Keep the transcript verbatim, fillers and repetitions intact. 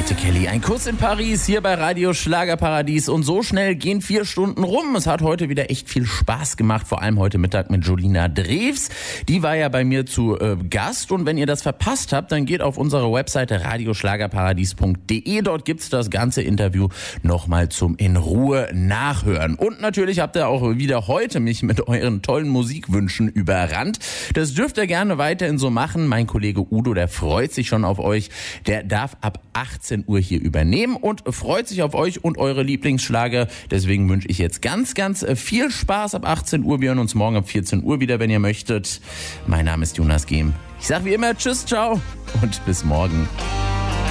Lotte Kelly. Ein Kuss in Paris hier bei Radio Schlagerparadies. Und so schnell gehen vier Stunden rum. Es hat heute wieder echt viel Spaß gemacht. Vor allem heute Mittag mit Julina Drews. Die war ja bei mir zu äh, Gast. Und wenn ihr das verpasst habt, dann geht auf unsere Webseite radioschlagerparadies punkt de. Dort gibt's das ganze Interview nochmal zum in Ruhe nachhören. Und natürlich habt ihr auch wieder heute mich mit euren tollen Musikwünschen überrannt. Das dürft ihr gerne weiterhin so machen. Mein Kollege Udo, der freut sich schon auf euch. Der darf ab achtzehn Uhr hier übernehmen und freut sich auf euch und eure Lieblingsschlager. Deswegen wünsche ich jetzt ganz, ganz viel Spaß ab achtzehn Uhr. Wir hören uns morgen ab vierzehn Uhr wieder, wenn ihr möchtet. Mein Name ist Jonas Gehm. Ich sage wie immer Tschüss, ciao und bis morgen.